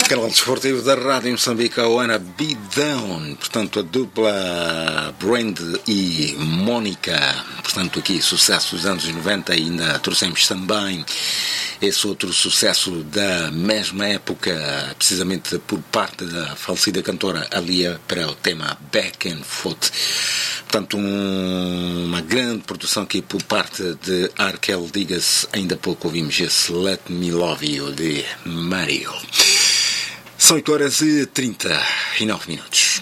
Canal Desportivo da Rádio Moçambique, a Wanna Be Down, portanto a dupla Brand e Mónica, portanto aqui sucesso dos anos 90, e ainda trouxemos também esse outro sucesso da mesma época, precisamente por parte da falecida cantora Alia, para o tema Back and Forth. Portanto, uma grande produção aqui por parte de Arkel, diga-se, ainda há pouco ouvimos esse Let Me Love You de Mario. São 8h39.